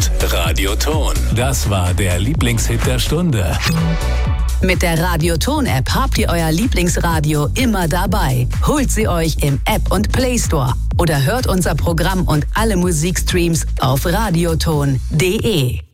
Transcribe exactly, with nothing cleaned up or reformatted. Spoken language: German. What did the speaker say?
und Radioton. Das war der Lieblingshit der Stunde. Mit der Radioton-App habt ihr euer Lieblingsradio immer dabei. Holt sie euch im App- und Play Store oder hört unser Programm und alle Musikstreams auf radioton punkt de.